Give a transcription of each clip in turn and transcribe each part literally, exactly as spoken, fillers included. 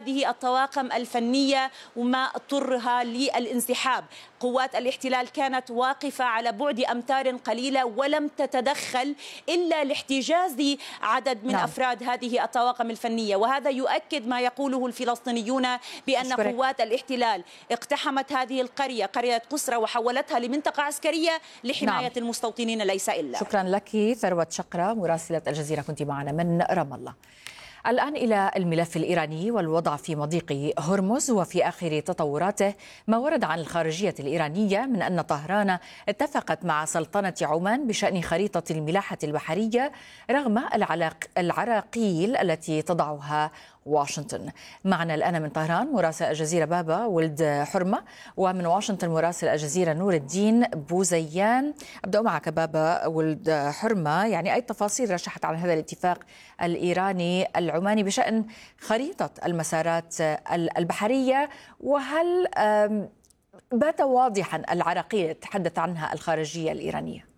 هذه الطواقم الفنية وما اضطرها للانسحاب. قوات الاحتلال كانت واقفة على بعد أمتار قليلة ولم تتدخل إلا لاحتجاز عدد من نعم. أفراد هذه الطواقم الفنية، وهذا يؤكد ما يقوله الفلسطينيون بأن أشكرك. قوات الاحتلال اقتحمت هذه القرية قرية قسرى وحولتها لمنطقة عسكرية لحماية نعم. المستوطنين ليس إلا. شكرا لك ثروة شقرة مراسلة الجزيرة، كنت معنا من رام الله. الآن إلى الملف الإيراني والوضع في مضيق هرمز وفي آخر تطوراته. ما ورد عن الخارجية الإيرانية من أن طهران اتفقت مع سلطنة عمان بشأن خريطة الملاحة البحرية رغم العراقيل التي تضعها واشنطن. معنا الآن من طهران مراسل الجزيرة بابا ولد حرمة، ومن واشنطن مراسل الجزيرة نور الدين بوزيان. أبدأ معك بابا ولد حرمة، يعني أي تفاصيل رشحت عن هذا الاتفاق الإيراني العماني بشأن خريطة المسارات البحرية، وهل بات واضحا العراقيل تحدث عنها الخارجية الإيرانية؟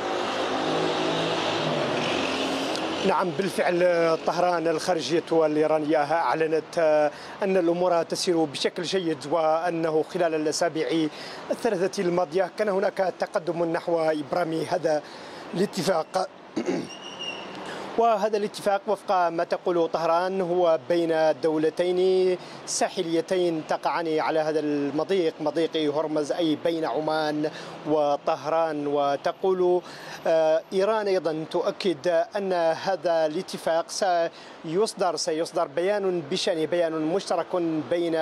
نعم بالفعل، طهران الخارجية الإيرانية أعلنت أن الأمور تسير بشكل جيد، وأنه خلال الأسابيع الثلاثة الماضية كان هناك تقدم نحو إبرام هذا الاتفاق. وهذا الاتفاق وفق ما تقول طهران هو بين دولتين ساحليتين تقعان على هذا المضيق، مضيق هرمز، أي بين عمان وطهران. وتقول إيران أيضا تؤكد أن هذا الاتفاق سيصدر سيصدر بيان بشأن بيان مشترك بين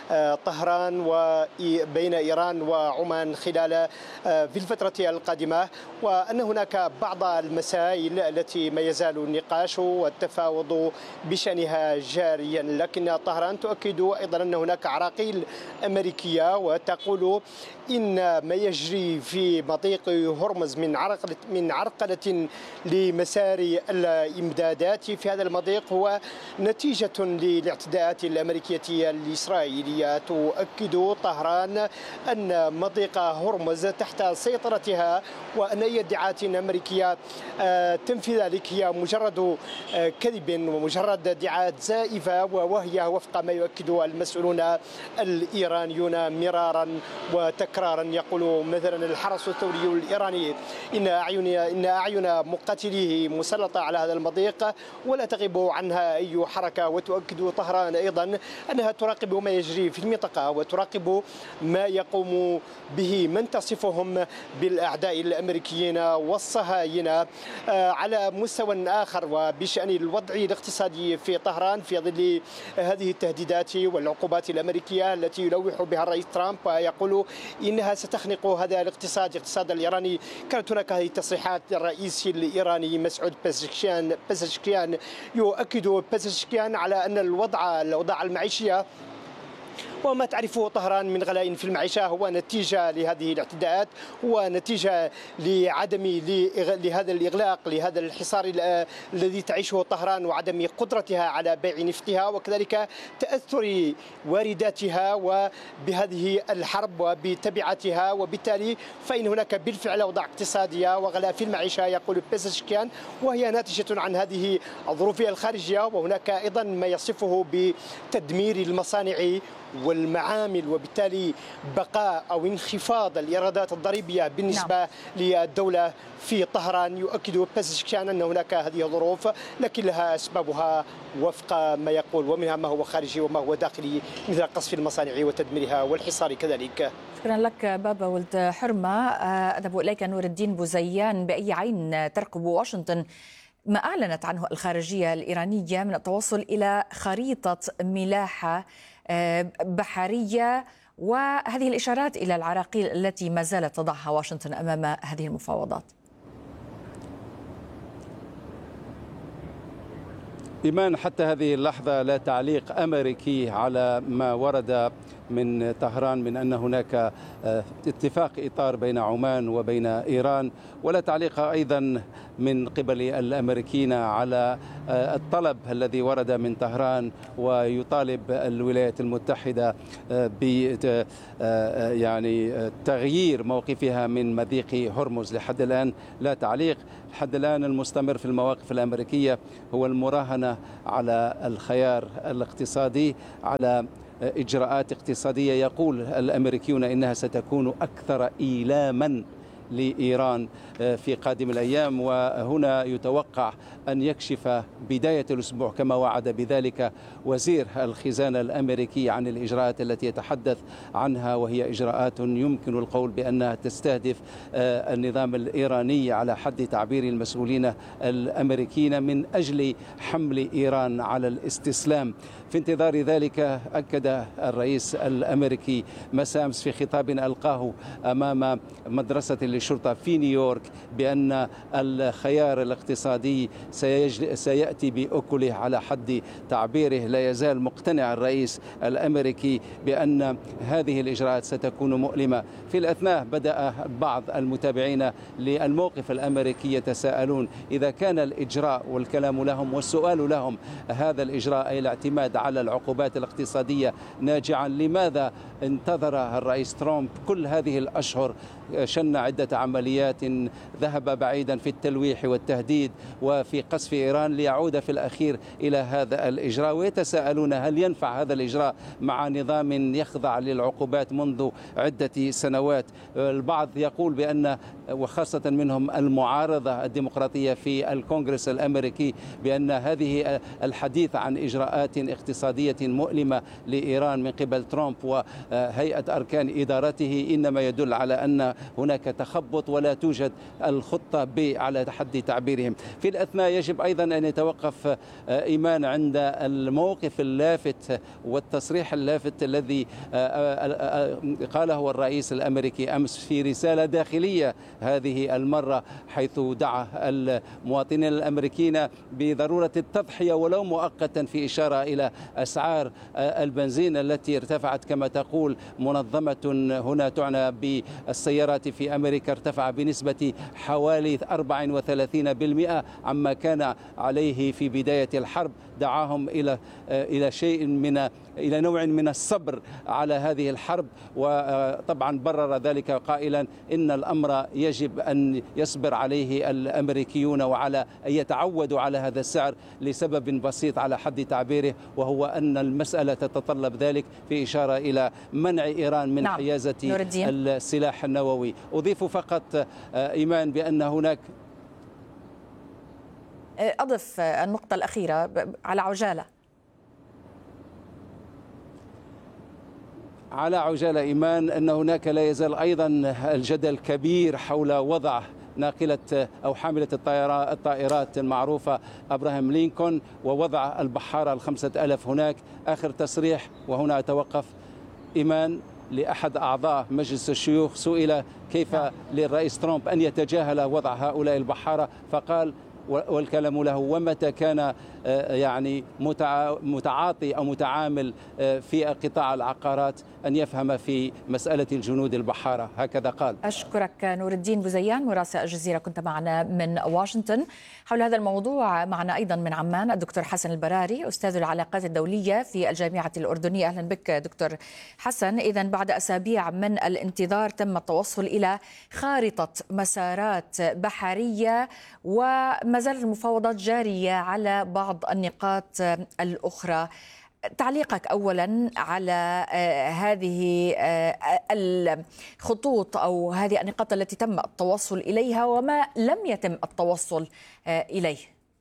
طهران وبين إيران وعمان خلال في الفترة القادمة، وأن هناك بعض المسائل التي ما يزال النقاش والتفاوض بشأنها جاريا، لكن طهران تؤكد أيضا أن هناك عراقيل أمريكية، وتقول إن ما يجري في مضيق هرمز من عرقلة من عرقلة لمسار الإمدادات في هذا المضيق هو نتيجة للاعتداءات الأمريكية الإسرائيلية. تؤكد طهران أن مضيق هرمز تحت سيطرتها، وأن أي ادعاءات أمريكية تنفي ذلك هي مجرد كذب ومجرد ادعاءات زائفة، وهي وفق ما يؤكد المسؤولون الإيرانيون مرارا وتكرارا. يقول مثلا الحرس الثوري الإيراني إن أعين إن أعين مقاتليه مسلطة على هذا المضيق ولا تغيب عنها أي حركة. وتؤكد طهران أيضا أنها تراقب ما يجري في المنطقة وتراقب ما يقوم به من تصفهم بالأعداء الأمريكيين والصهاينة على مستوى آخر، وبشأن الوضع الاقتصادي في طهران في ظل هذه التهديدات والعقوبات الأمريكية التي يلوح بها الرئيس ترامب ويقول إنها ستخنق هذا الاقتصاد الاقتصاد الإيراني. كانت هناك هذه التصريحات للرئيس الإيراني مسعود بزشكيان بزشكيان يؤكد بزشكيان على أن الوضع الأوضاع المعيشية وما تعرفه طهران من غلاء في المعيشة هو نتيجة لهذه الاعتداءات، ونتيجة لعدم لهذا الإغلاق لهذا الحصار الذي تعيشه طهران، وعدم قدرتها على بيع نفطها، وكذلك تأثر وارداتها وبهذه الحرب وبتبعاتها. وبالتالي فإن هناك بالفعل أوضاع اقتصادية وغلاء في المعيشة يقول بزشكيان، وهي ناتجة عن هذه الظروف الخارجية. وهناك أيضا ما يصفه بتدمير المصانع والمعامل، وبالتالي بقاء أو انخفاض الإيرادات الضريبية بالنسبة نعم. للدولة في طهران. يؤكد بزشكيان أن هناك هذه الظروف لكن لها أسبابها وفق ما يقول، ومنها ما هو خارجي وما هو داخلي، مثل قصف المصانع وتدميرها والحصار كذلك. شكرا لك بابا ولد حرمة. أذهب إليك نور الدين بوزيان، بأي عين ترقب واشنطن ما أعلنت عنه الخارجية الإيرانية من التوصل إلى خريطة ملاحة بحرية وهذه الإشارات إلى العراقيل التي ما زالت تضعها واشنطن أمام هذه المفاوضات؟ إيمان، حتى هذه اللحظة لا تعليق أمريكي على ما ورد من طهران من أن هناك اتفاق إطار بين عمان وبين إيران، ولا تعليق أيضا من قبل الأمريكيين على الطلب الذي ورد من طهران ويطالب الولايات المتحدة ب يعني تغيير موقفها من مضيق هرمز. لحد الآن لا تعليق. لحد الآن المستمر في المواقف الأمريكية هو المراهنة على الخيار الاقتصادي، على إجراءات اقتصادية يقول الأمريكيون إنها ستكون أكثر إيلاما لإيران في قادم الأيام. وهنا يتوقع أن يكشف بداية الأسبوع كما وعد بذلك وزير الخزانة الأمريكي عن الإجراءات التي يتحدث عنها، وهي إجراءات يمكن القول بأنها تستهدف النظام الإيراني على حد تعبير المسؤولين الأمريكيين من أجل حمل إيران على الاستسلام. في انتظار ذلك أكد الرئيس الأمريكي مساء أمس في خطاب ألقاه أمام مدرسة للشرطة في نيويورك بأن الخيار الاقتصادي سيأتي بأكله على حد تعبيره. لا يزال مقتنع الرئيس الأمريكي بأن هذه الإجراءات ستكون مؤلمة. في الأثناء بدأ بعض المتابعين للموقف الأمريكي يتساءلون إذا كان الإجراء والكلام لهم والسؤال لهم هذا الإجراء أي الاعتماد على العقوبات الاقتصادية ناجعا، لماذا انتظر الرئيس ترامب كل هذه الأشهر؟ شن عدة عمليات، ذهب بعيدا في التلويح والتهديد وفي قصف إيران ليعود في الأخير إلى هذا الإجراء. ويتساءلون هل ينفع هذا الإجراء مع نظام يخضع للعقوبات منذ عدة سنوات؟ البعض يقول بأن، وخاصة منهم المعارضة الديمقراطية في الكونغرس الأمريكي، بأن هذه الحديث عن إجراءات اقتصادية مؤلمة لإيران من قبل ترامب وهيئة أركان إدارته إنما يدل على أن هناك تخبط ولا توجد الخطة ب على حد تعبيرهم. في الأثناء يجب أيضا أن يتوقف إيمان عند الموقف اللافت والتصريح اللافت الذي قاله الرئيس الأمريكي أمس في رسالة داخلية هذه المرة، حيث دعا المواطنين الأمريكيين بضرورة التضحية ولو مؤقتا، في إشارة إلى أسعار البنزين التي ارتفعت كما تقول منظمة هنا تعنى بالسيارات في أمريكا، ارتفع بنسبة حوالي أربعة وثلاثين بالمئة عما كان عليه في بداية الحرب. دعاهم إلى إلى شيء من إلى نوع من الصبر على هذه الحرب، وطبعا برر ذلك قائلا إن الأمر يجب أن يصبر عليه الأمريكيون وعلى أن يتعودوا على هذا السعر لسبب بسيط على حد تعبيره، وهو أن المسألة تتطلب ذلك، في إشارة إلى منع إيران من نعم. حيازة السلاح النووي. أضيف فقط إيمان بأن هناك، أضف النقطة الأخيرة على عجالة على عجالة إيمان أن هناك لا يزال أيضا الجدل كبير حول وضع ناقلة أو حاملة الطائرات الطائرات المعروفة أبراهام لينكولن ووضع البحارة الخمسة ألف هناك. آخر تصريح، وهنا أتوقف إيمان، لأحد أعضاء مجلس الشيوخ سئل كيف للرئيس ترامب أن يتجاهل وضع هؤلاء البحارة، فقال والكلام له ومتى كان يعني متعاطي أو متعامل في قطاع العقارات أن يفهم في مسألة الجنود البحارة، هكذا قال. أشكرك نور الدين بوزيان مراسل الجزيرة، كنت معنا من واشنطن. حول هذا الموضوع معنا أيضا من عمان الدكتور حسن البراري أستاذ العلاقات الدولية في الجامعة الأردنية. أهلا بك دكتور حسن. إذن بعد أسابيع من الانتظار تم التوصل إلى خارطة مسارات بحرية، وما زالت المفاوضات جارية على بعض النقاط الأخرى. تعليقك أولا على هذه الخطوط أو هذه النقاط التي تم التوصل إليها وما لم يتم التوصل إليه.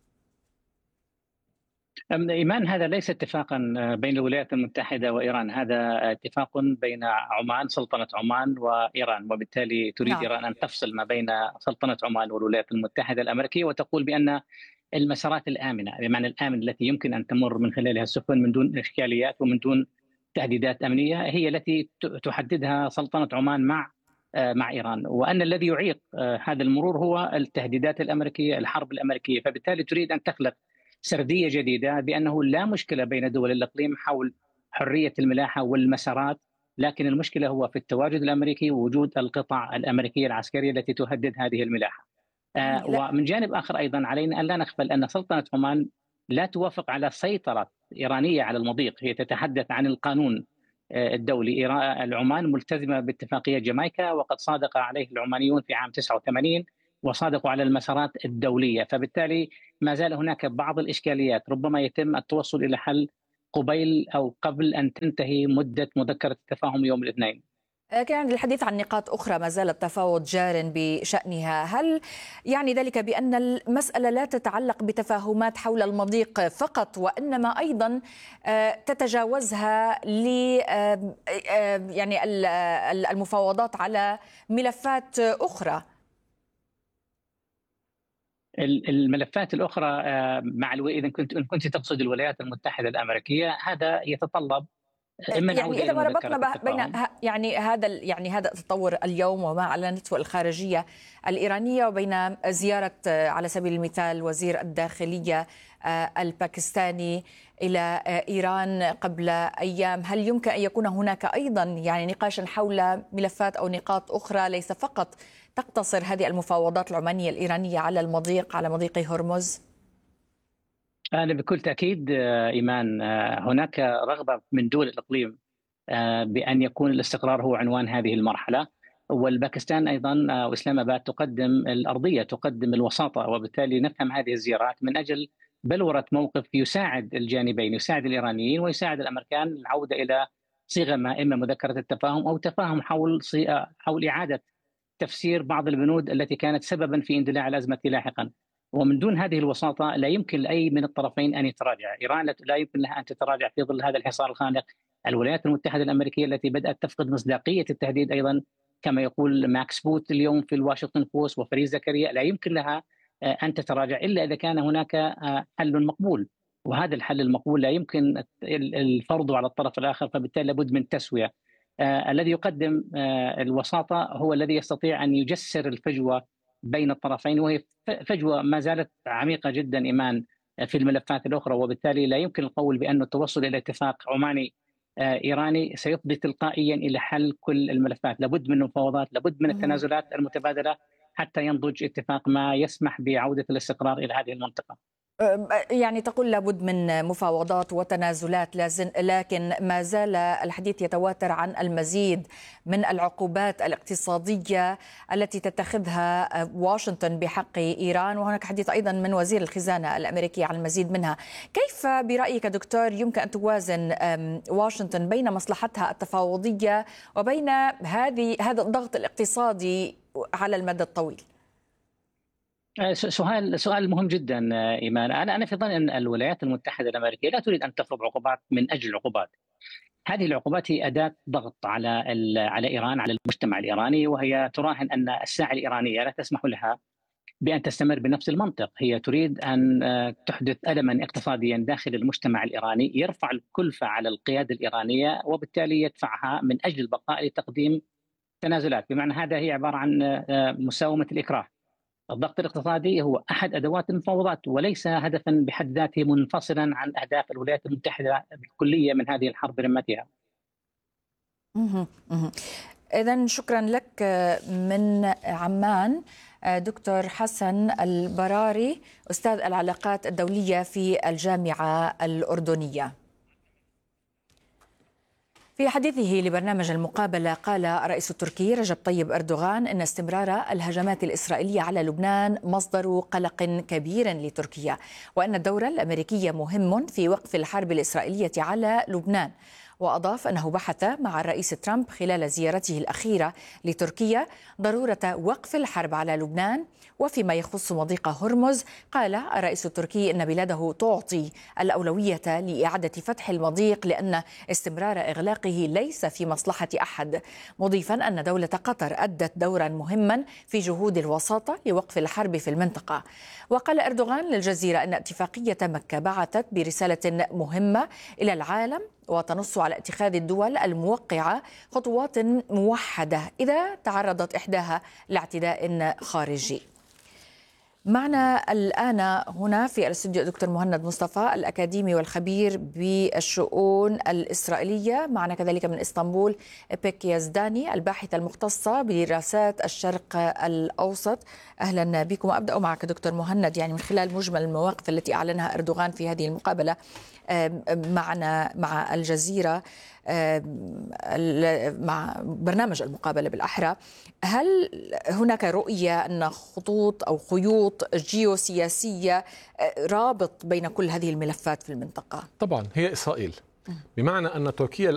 إيمان، هذا ليس اتفاقا بين الولايات المتحدة وإيران، هذا اتفاق بين عمان، سلطنة عمان وإيران، وبالتالي تريد نعم. إيران أن تفصل ما بين سلطنة عمان والولايات المتحدة الأمريكية، وتقول بأن المسارات الآمنة، بمعنى الآمن التي يمكن أن تمر من خلالها السفن من دون إشكاليات ومن دون تهديدات أمنية، هي التي تحددها سلطنة عمان مع مع إيران، وأن الذي يعيق هذا المرور هو التهديدات الأمريكية، الحرب الأمريكية. فبالتالي تريد أن تخلق سردية جديدة بأنه لا مشكلة بين دول الإقليم حول حرية الملاحة والمسارات، لكن المشكلة هو في التواجد الأمريكي ووجود القطع الأمريكية العسكرية التي تهدد هذه الملاحة. آه ومن جانب آخر أيضا علينا أن لا نغفل أن سلطنة عمان لا توافق على سيطرة إيرانية على المضيق، هي تتحدث عن القانون الدولي. العمان ملتزمة باتفاقية جامايكا، وقد صادق عليه العمانيون في عام تسعة وثمانين وصادقوا على المسارات الدولية. فبالتالي ما زال هناك بعض الإشكاليات ربما يتم التوصل إلى حل قبيل أو قبل أن تنتهي مدة مذكرة التفاهم يوم الاثنين. كان الحديث عن نقاط أخرى ما زال التفاوض جار بشأنها. هل يعني ذلك بأن المسألة لا تتعلق بتفاهمات حول المضيق فقط، وإنما أيضا تتجاوزها ل يعني المفاوضات على ملفات أخرى؟ الملفات الأخرى مع إذا كنت كنت تقصد الولايات المتحدة الأمريكية، هذا يتطلب يعني إذا ما ربطنا بين يعني هذا يعني هذا التطور اليوم وما أعلنته الخارجية الإيرانية وبين زيارة على سبيل المثال وزير الداخلية الباكستاني إلى إيران قبل أيام، هل يمكن أن يكون هناك أيضا يعني نقاشا حول ملفات أو نقاط أخرى ليس فقط تقتصر هذه المفاوضات العمانية الإيرانية على المضيق على مضيق هرمز؟ أنا بكل تأكيد إيمان هناك رغبة من دول الإقليم بأن يكون الاستقرار هو عنوان هذه المرحلة، والباكستان أيضا وإسلام آباد تقدم الأرضية، تقدم الوساطة، وبالتالي نفهم هذه الزيارات من أجل بلورة موقف يساعد الجانبين، يساعد الإيرانيين ويساعد الأمريكان العودة إلى صيغة ما إما مذكرة التفاهم أو تفاهم حول حول إعادة تفسير بعض البنود التي كانت سببا في اندلاع الأزمة لاحقا. ومن دون هذه الوساطة لا يمكن لأي من الطرفين أن يتراجع. إيران لا يمكن لها أن تتراجع في ظل هذا الحصار الخانق. الولايات المتحدة الأمريكية التي بدأت تفقد مصداقية التهديد أيضا كما يقول ماكس بوت اليوم في الواشنطن بوست وفريد زكريا، لا يمكن لها أن تتراجع إلا إذا كان هناك حل مقبول، وهذا الحل المقبول لا يمكن الفرض على الطرف الآخر، فبالتالي لابد من تسوية. آه الذي يقدم آه الوساطة هو الذي يستطيع أن يجسر الفجوة بين الطرفين، وهي فجوة ما زالت عميقة جدا إيمان في الملفات الأخرى، وبالتالي لا يمكن القول بأن التوصل إلى اتفاق عماني آه إيراني سيفضي تلقائيا إلى حل كل الملفات. لابد من المفاوضات، لابد من التنازلات المتبادلة حتى ينضج اتفاق ما يسمح بعودة الاستقرار إلى هذه المنطقة. يعني تقول لابد من مفاوضات وتنازلات، لكن ما زال الحديث يتواتر عن المزيد من العقوبات الاقتصادية التي تتخذها واشنطن بحق إيران، وهناك حديث أيضا من وزير الخزانة الأمريكي عن المزيد منها. كيف برأيك دكتور يمكن أن توازن واشنطن بين مصلحتها التفاوضية وبين هذه هذا الضغط الاقتصادي على المدى الطويل؟ سؤال سؤال مهم جدا إيمان. أنا أنا في ظني أن الولايات المتحدة الأمريكية لا تريد أن تفرض عقوبات من أجل العقوبات. هذه العقوبات هي أداة ضغط على على إيران، على المجتمع الإيراني، وهي تراهن أن الساعة الإيرانية لا تسمح لها بأن تستمر بنفس المنطق. هي تريد أن تحدث ألما اقتصاديا داخل المجتمع الإيراني يرفع الكلفة على القيادة الإيرانية، وبالتالي يدفعها من أجل البقاء لتقديم تنازلات. بمعنى هذا هي عبارة عن مساومة الإكراه. الضغط الاقتصادي هو أحد أدوات المفاوضات وليس هدفا بحد ذاته منفصلا عن أهداف الولايات المتحدة بالكلية من هذه الحرب برمتها. إذن شكرا لك من عمان دكتور حسن البراري، أستاذ العلاقات الدولية في الجامعة الأردنية. في حديثه لبرنامج المقابلة قال الرئيس التركي رجب طيب أردوغان إن استمرار الهجمات الإسرائيلية على لبنان مصدر قلق كبير لتركيا، وأن الدور الأمريكي مهم في وقف الحرب الإسرائيلية على لبنان. وأضاف أنه بحث مع الرئيس ترامب خلال زيارته الأخيرة لتركيا ضرورة وقف الحرب على لبنان. وفيما يخص مضيق هرمز قال الرئيس التركي أن بلاده تعطي الأولوية لإعادة فتح المضيق لأن استمرار إغلاقه ليس في مصلحة أحد، مضيفا أن دولة قطر أدت دورا مهما في جهود الوساطة لوقف الحرب في المنطقة. وقال أردوغان للجزيرة أن اتفاقية مكة بعثت برسالة مهمة إلى العالم وتنص على اتخاذ الدول الموقعة خطوات موحدة إذا تعرضت إحداها لاعتداء خارجي. معنا الآن هنا في الاستوديو دكتور مهند مصطفى الأكاديمي والخبير بالشؤون الإسرائيلية. معنا كذلك من إسطنبول إبك يزداني الباحثة المختصة بدراسات الشرق الأوسط. أهلا بكم. أبدأ معك دكتور مهند، يعني من خلال مجمل المواقف التي أعلنها أردوغان في هذه المقابلة معنا مع الجزيرة، مع برنامج المقابلة بالأحرى، هل هناك رؤية أن خطوط أو خيوط جيوسياسية رابط بين كل هذه الملفات في المنطقة؟ طبعا هي إسرائيل، بمعنى أن تركيا